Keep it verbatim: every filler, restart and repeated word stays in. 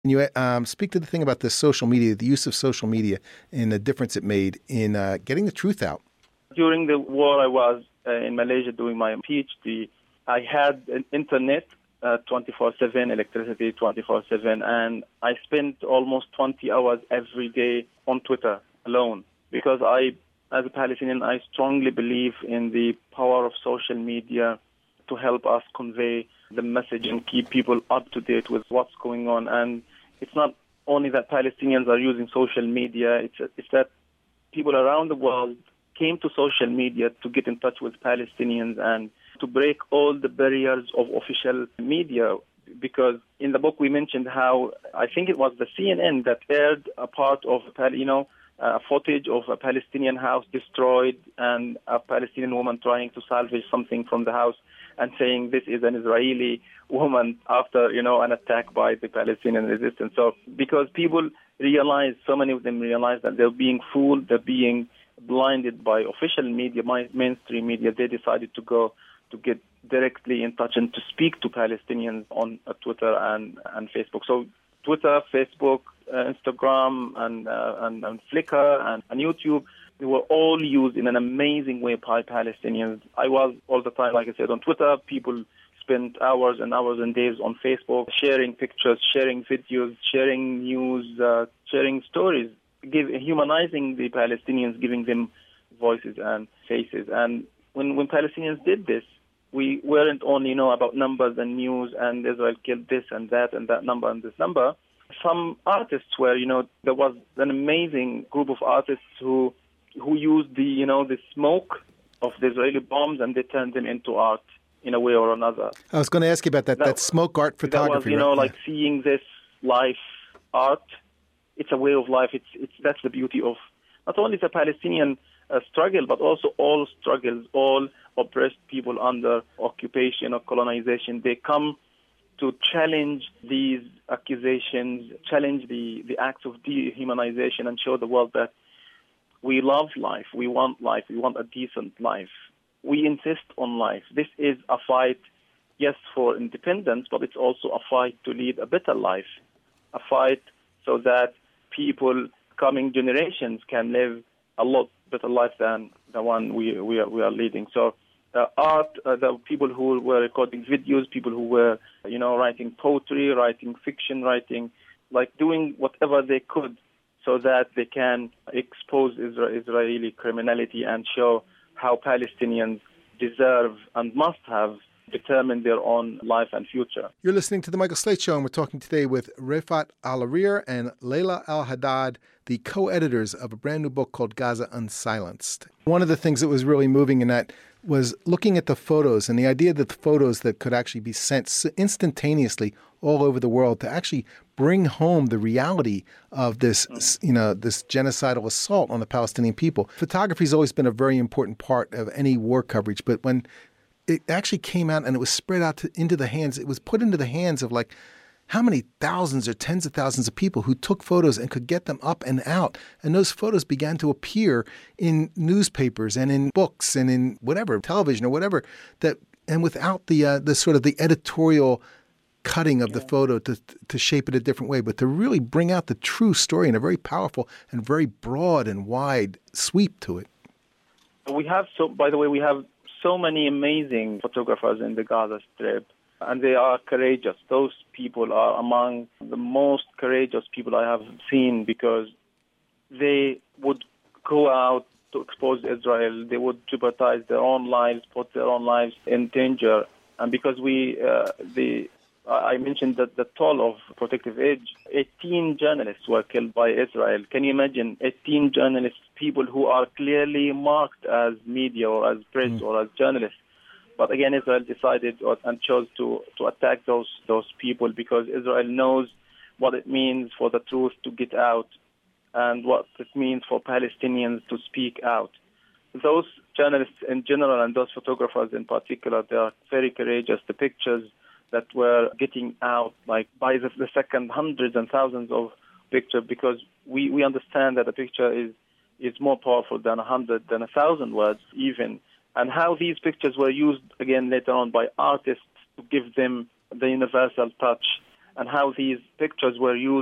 Can you um, speak to the thing about the social media, the use of social media, and the difference it made in uh, getting the truth out? During the war, I was uh, in Malaysia doing my PhD. I had an internet uh, twenty-four seven, electricity twenty-four seven, and I spent almost twenty hours every day on Twitter alone because I, as a Palestinian, I strongly believe in the power of social media to help us convey the message and keep people up to date with what's going on. And it's not only that Palestinians are using social media, it's, it's that people around the world came to social media to get in touch with Palestinians and to break all the barriers of official media. Because in the book we mentioned how, I think it was the C N N that aired a part of, you know, a footage of a Palestinian house destroyed and a Palestinian woman trying to salvage something from the house and saying this is an Israeli woman after, you know, an attack by the Palestinian resistance. So because people realize, so many of them realize that they're being fooled, they're being blinded by official media, mainstream media, they decided to go to get directly in touch and to speak to Palestinians on uh, Twitter and, and Facebook. So Twitter, Facebook, uh, Instagram, and, uh, and and Flickr, and, and YouTube, they were all used in an amazing way by Palestinians. I was all the time, like I said, on Twitter. People spent hours and hours and days on Facebook, sharing pictures, sharing videos, sharing news, uh, sharing stories, give, humanizing the Palestinians, giving them voices and faces. And when, when Palestinians did this, we weren't only, you know, about numbers and news and Israel killed this and that and that number and this number. Some artists were, you know, there was an amazing group of artists who who used the, you know, the smoke of the Israeli bombs and they turned them into art in a way or another. I was going to ask you about that, that, that smoke art photography. That was, you right? know, yeah. like seeing this life art. It's a way of life. It's it's that's the beauty of not only the Palestinian uh, struggle, but also all struggles, all oppressed people under occupation or colonization. They come to challenge these accusations, challenge the, the acts of dehumanization and show the world that we love life, we want life, we want a decent life. We insist on life. This is a fight, yes, for independence, but it's also a fight to lead a better life, a fight so that people, coming generations, can live a lot better life than the one we we are, we are leading. So uh, art, uh, the people who were recording videos, people who were, you know, writing poetry, writing fiction, writing, like doing whatever they could so that they can expose Isra- Israeli criminality and show how Palestinians deserve and must have determined their own life and future. You're listening to The Michael Slate Show, and we're talking today with Refaat Al-Arir and Layla Al-Haddad, the co-editors of a brand new book called Gaza Unsilenced. One of the things that was really moving in that was looking at the photos and the idea that the photos that could actually be sent instantaneously all over the world to actually bring home the reality of this, mm. you know, this genocidal assault on the Palestinian people. Photography has always been a very important part of any war coverage, but when it actually came out and it was spread out to, into the hands, it was put into the hands of like how many thousands or tens of thousands of people who took photos and could get them up and out. And those photos began to appear in newspapers and in books and in whatever, television or whatever, that, and without the uh, the sort of the editorial cutting of yeah. the photo to to shape it a different way, but to really bring out the true story in a very powerful and very broad and wide sweep to it. We have, so by the way, we have so many amazing photographers in the Gaza Strip, and they are courageous. Those people are among the most courageous people I have seen because they would go out to expose Israel. They would jeopardize their own lives, put their own lives in danger. And because we, uh, the, I mentioned that the toll of Protective Edge, eighteen journalists were killed by Israel. Can you imagine eighteen journalists, people who are clearly marked as media or as press mm. or as journalists? But again, Israel decided and chose to, to attack those those people because Israel knows what it means for the truth to get out and what it means for Palestinians to speak out. Those journalists in general and those photographers in particular, they are very courageous. The pictures that were getting out, like by the, the second, hundreds and thousands of pictures, because we, we understand that a picture is, is more powerful than a hundred, than a thousand words even. And how these pictures were used again later on by artists to give them the universal touch and how these pictures were used